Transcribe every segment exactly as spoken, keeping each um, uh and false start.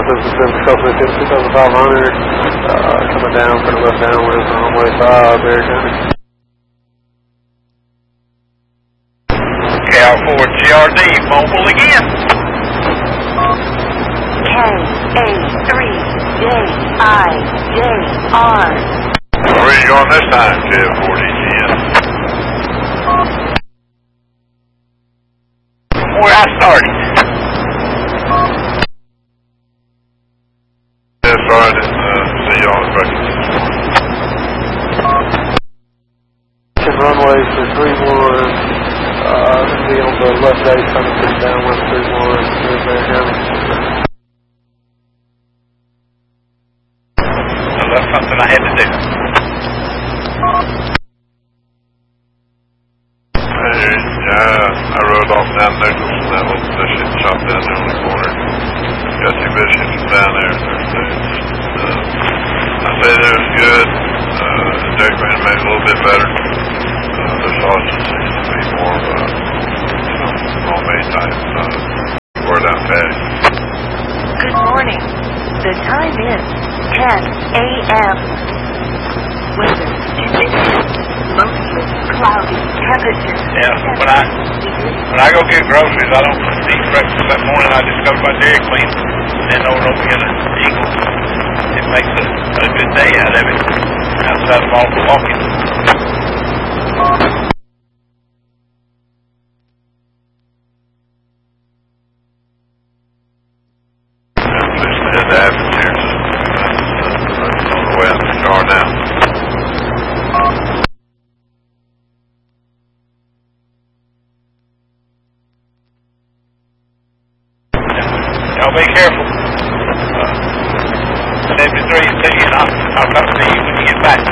this is Denver Southwest two thousand five hundred, uh, coming down for the left downwind on runway five, Berry County. Cal four G R D, mobile again. K A three J I J R. Where are you going this time, Cal four D G N? Where I started. Yeah, sorry, I didn't uh, see you on the breakfast. Runway for three one, uh, be on the left base coming to downwind three one, Berry County. Well, that's something I had to do. Hey, yeah, I rode off down Nichols and that little fishing shop down there on the corner. Got two biscuits from down there. Uh, I say it was good. Uh, the Jack Brand made it a little bit better. Uh, the sausage seems to be more of a, you know, homemade type, uh, word out patty. Good morning. The time is ten A M Weather conditions. Mostly cloudy. Temperature. Yeah, when I when I go get groceries, I don't eat breakfast that morning. I just go to my Dairy Queen and then over over get an Eagle. It makes a, a good day out of it outside of all the walking. I'm just head to Athens here. I'm on the way out the car now. Y'all be careful. Uh, seventy-three and see you, and I'll, I'll talk to you when you get back.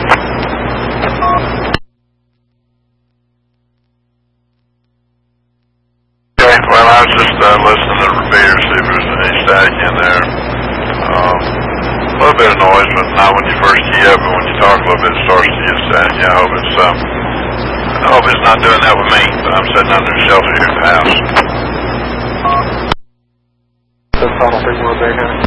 Okay, well, I was just uh, listening to the repeater, see if there's any static in there. Um, a little bit of noise, but not when you first key up, and when you talk a little bit, it starts to get static. Yeah, I hope it's, um, I hope it's not doing that with me, but I'm sitting under the shelter here at the house. That's Tunnel three one, Berry County.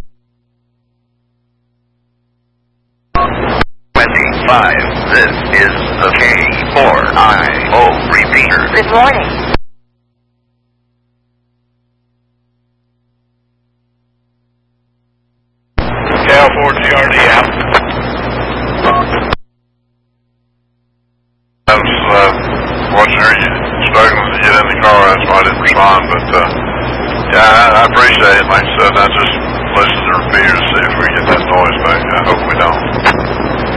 twenty-five, this is the K four I O repeater. Good morning. Cal four G R D out. I was uh, watching her struggling to get in the car, that's why I didn't respond, but uh, yeah, I, I appreciate it. Like I said, I just listen to the repeater to see if we get that noise back.